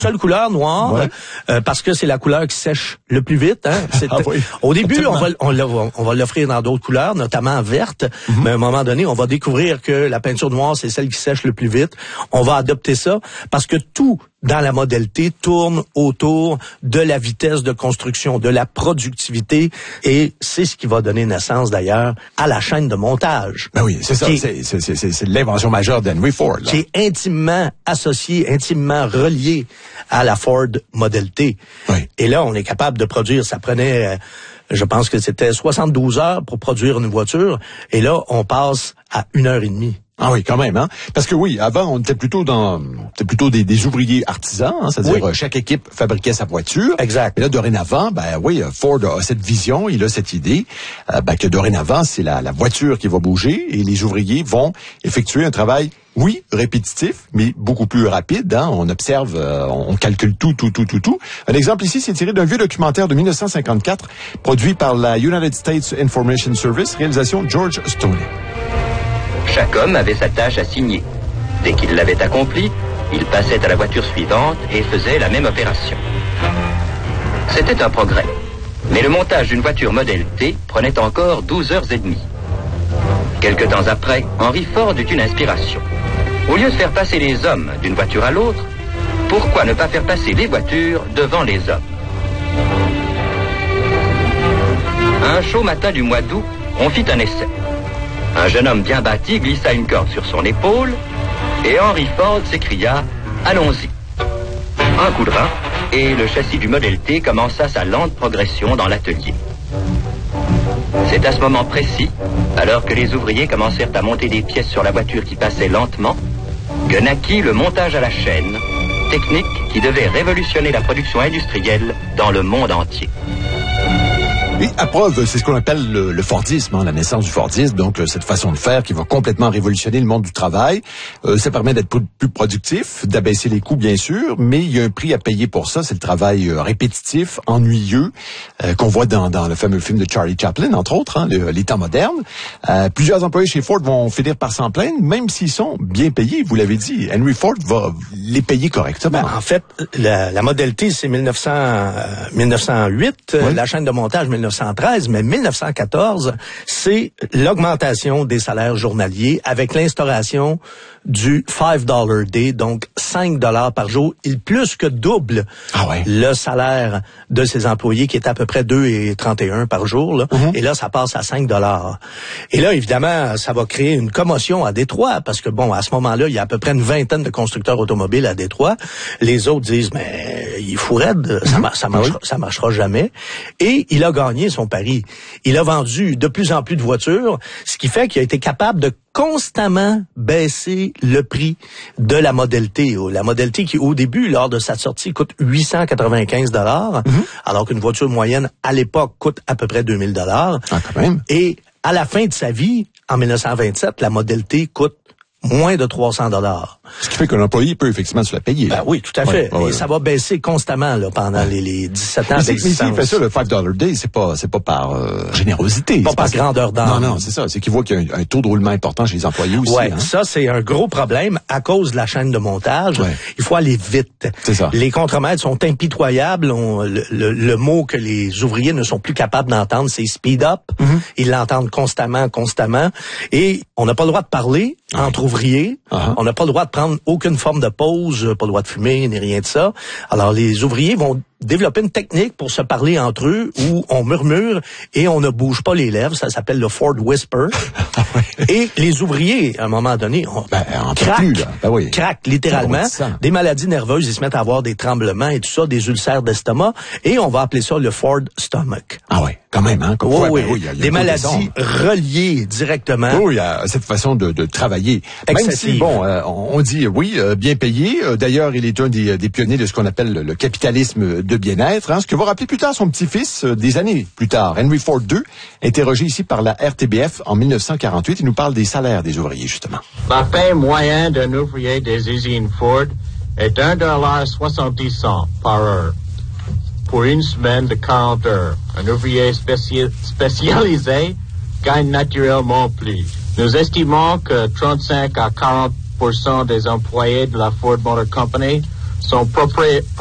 Seule couleur noire, parce que c'est la couleur qui sèche le plus vite. Hein. Oui, au début, absolument. on va l'offrir dans d'autres couleurs, notamment verte, mais à un moment donné, on va découvrir que la peinture noire, c'est celle qui sèche le plus vite. On va adopter ça parce que tout dans la Model T tourne autour de la vitesse de construction, de la productivité, et c'est ce qui va donner naissance d'ailleurs à la chaîne de montage. Ben oui, c'est ça, c'est l'invention majeure d'Henry Ford. Là. Qui est intimement associée, intimement reliée à la Ford Model T. Oui. Et là, on est capable de produire, ça prenait, je pense que c'était 72 heures pour produire une voiture, et là, on passe à 1h30. Ah oui, quand même, hein. Parce que oui, avant, on était plutôt des ouvriers artisans, hein, c'est-à-dire chaque équipe fabriquait sa voiture. Exact. Mais là, dorénavant, Ford a cette vision, il a cette idée, que dorénavant, c'est la voiture qui va bouger et les ouvriers vont effectuer un travail, oui, répétitif, mais beaucoup plus rapide, hein. On observe, on calcule tout. Un exemple ici, c'est tiré d'un vieux documentaire de 1954, produit par la United States Information Service, réalisation George Stoney. Chaque homme avait sa tâche assignée. Dès qu'il l'avait accomplie, il passait à la voiture suivante et faisait la même opération. C'était un progrès. Mais le montage d'une voiture Model T prenait encore 12h30. Quelque temps après, Henry Ford eut une inspiration. Au lieu de faire passer les hommes d'une voiture à l'autre, pourquoi ne pas faire passer les voitures devant les hommes? Un chaud matin du mois d'août, on fit un essai. Un jeune homme bien bâti glissa une corde sur son épaule et Henry Ford s'écria « Allons-y ». Un coup de rein et le châssis du Model T commença sa lente progression dans l'atelier. C'est à ce moment précis, alors que les ouvriers commencèrent à monter des pièces sur la voiture qui passait lentement, que naquit le montage à la chaîne, technique qui devait révolutionner la production industrielle dans le monde entier. Et à preuve, c'est ce qu'on appelle le Fordisme, hein, la naissance du Fordisme, donc cette façon de faire qui va complètement révolutionner le monde du travail. Ça permet d'être plus productif, d'abaisser les coûts bien sûr, mais il y a un prix à payer pour ça, c'est le travail répétitif, ennuyeux, qu'on voit dans le fameux film de Charlie Chaplin, entre autres, hein, les temps modernes. Plusieurs employés chez Ford vont finir par s'en plaindre, même s'ils sont bien payés, vous l'avez dit. Henry Ford va les payer correctement. En fait, la Model T, c'est 1908, la chaîne de montage 1913, mais 1914, c'est l'augmentation des salaires journaliers avec l'instauration du $5 day, donc $5 par jour. Il plus que double le salaire de ses employés qui est à peu près 2,31 par jour. Là. Et là, ça passe à $5. Et là, évidemment, ça va créer une commotion à Détroit parce que, bon, à ce moment-là, il y a à peu près une vingtaine de constructeurs automobiles à Détroit. Les autres disent, mais il est fou raide, ça marchera jamais. Et il a gagné son pari. Il a vendu de plus en plus de voitures, ce qui fait qu'il a été capable de constamment baisser le prix de la Model T. La Model T qui, au début, lors de sa sortie, coûte $895, alors qu'une voiture moyenne, à l'époque, coûte à peu près $2000. Ah, quand même. Et à la fin de sa vie, en 1927, la Model T coûte moins de $300. Ce qui fait qu'un employé peut effectivement se la payer. Ben oui, tout à fait. Et ça va baisser constamment là, pendant les 17 ans d'existence. Mais s'il fait ça, le $5 day, c'est pas par générosité. Pas par grandeur d'âme. Non, c'est ça. C'est qu'il voit qu'il y a un taux de roulement important chez les employés aussi. Ouais, hein? ça, c'est un gros problème à cause de la chaîne de montage. Ouais. Il faut aller vite. C'est ça. Les contremaîtres sont impitoyables. Le mot que les ouvriers ne sont plus capables d'entendre, c'est speed up. Ils l'entendent constamment. Et on n'a pas le droit de parler entre ouvriers. On n'a pas le droit de prendre aucune forme de pause, pas le droit de fumer, ni rien de ça. Alors, les ouvriers vont développer une technique pour se parler entre eux où on murmure et on ne bouge pas les lèvres. Ça s'appelle le Ford Whisper. Et les ouvriers, à un moment donné, craquent littéralement. Des maladies nerveuses, ils se mettent à avoir des tremblements et tout ça, des ulcères d'estomac. Et on va appeler ça le Ford Stomach. Ah oui, quand même, hein? Oui, des maladies reliées directement. Oui, à cette façon de travailler. Excessive. Même si, bon, on dit bien payé. D'ailleurs, il est un des pionniers de ce qu'on appelle le capitalisme de bien-être, hein, ce que va rappeler plus tard son petit-fils des années plus tard, Henry Ford II, interrogé ici par la RTBF en 1948. Il nous parle des salaires des ouvriers, justement. La paie moyenne d'un ouvrier des usines Ford est $1,70 par heure pour une semaine de 40 heures. Un ouvrier spécialisé gagne naturellement plus. Nous estimons que 35 à 40% des employés de la Ford Motor Company son